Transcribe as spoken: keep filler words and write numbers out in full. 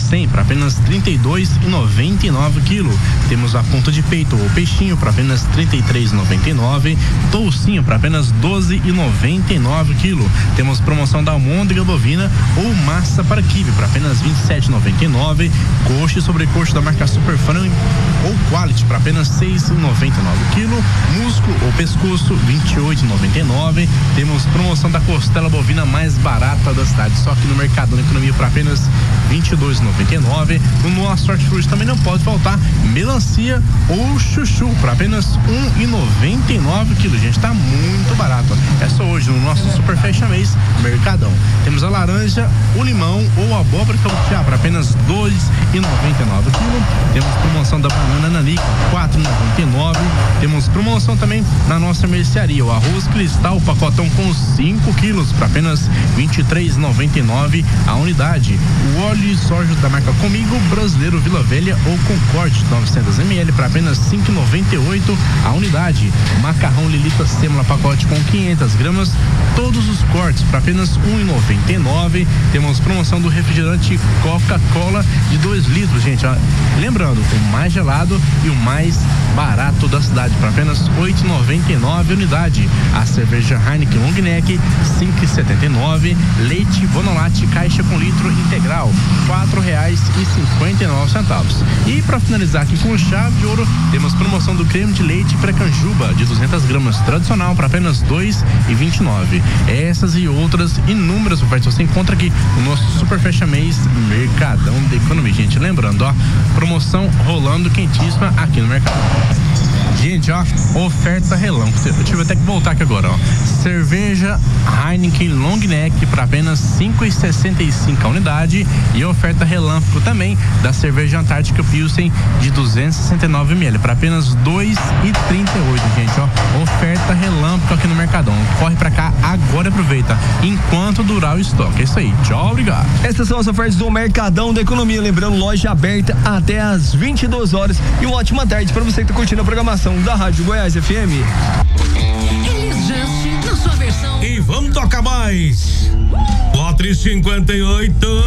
cem para apenas trinta e dois e noventa e nove quilo. Temos a ponta de peito ou peixinho para apenas trinta e três e noventa e nove, toucinho para apenas doze e noventa e nove quilo. Temos promoção da almôndega bovina ou massa para quibe para apenas vinte e sete e noventa e nove, coxa e sobrecoxa da marca Super Frango ou Quality para apenas seis e noventa e nove quilo, músculo ou pescoço vinte e oito e noventa e nove. Temos promoção da costela bovina mais barata da cidade, só que no Mercadão da Economia para apenas vinte e dois e noventa e nove. No nosso hortifruti também não pode faltar melancia ou chuchu para apenas um e noventa e nove quilo. Gente, tá muito barato. É só hoje no nosso Super Fecha Mês Mercadão. Temos a laranja, o limão ou a abóbora cabotiá para apenas dois e noventa e nove quilo. Temos promoção da banana nanico quatro e noventa e nove. Temos promoção também na nossa mercearia, o arroz cristal pacotão com cinco quilos para apenas vinte e três e noventa e nove a unidade. O óleo de soja da marca Comigo Brasileiro Vila Velha ou Concorde novecentos mililitros para apenas cinco e noventa e oito a unidade. Macarrão Lilita Sêmola pacote com quinhentas gramas, todos os cortes para apenas um e noventa e nove. Temos promoção do refrigerante Coca-Cola de dois litros, gente, ó. Lembrando, o mais gelado e o mais barato da cidade para apenas oito e noventa e nove a unidade. A cerveja Heineken Long Neck cinco e setenta e nove. Leite Bonolate caixa com litro integral quatro reais e cinquenta e nove centavos. E para finalizar aqui com chave de ouro, temos promoção do creme de leite Precanjuba de duzentas gramas tradicional para apenas dois e vinte e nove. Essas e outras inúmeras ofertas você encontra aqui no nosso Super Fecha Mês Mercadão da Economia. Gente, lembrando, ó, promoção rolando quentíssima aqui no Mercado. Gente, ó, oferta relâmpago. Eu tive até que voltar aqui agora, ó. Cerveja Heineken Long Neck para apenas cinco e sessenta e cinco a unidade e oferta relâmpago também da cerveja Antártica Pilsen de duzentos e sessenta e nove mililitros para apenas dois e trinta e oito, gente, ó. Oferta relâmpago aqui no Mercadão. Corre pra cá agora e aproveita enquanto durar o estoque. É isso aí. Tchau, obrigado. Essas são as ofertas do Mercadão da Economia. Lembrando, loja aberta até às vinte e duas horas. E uma ótima tarde para você que tá curtindo a programação da Rádio Goiás F M. Elis Just na sua versão. E vamos tocar mais. quatro e cinquenta e oito.